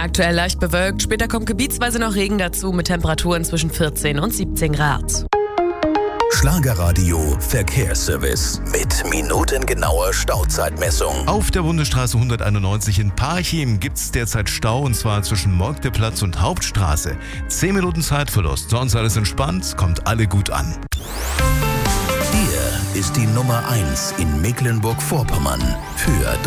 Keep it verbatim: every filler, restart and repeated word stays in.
Aktuell leicht bewölkt, später kommt gebietsweise noch Regen dazu mit Temperaturen zwischen vierzehn und siebzehn Grad. Schlagerradio Verkehrsservice mit minutengenauer Stauzeitmessung. Auf der Bundesstraße hunderteinundneunzig in Parchim gibt es derzeit Stau, und zwar zwischen Moltkeplatz und Hauptstraße. zehn Minuten Zeitverlust, sonst alles entspannt, kommt alle gut an. Hier ist die Nummer eins in Mecklenburg-Vorpommern für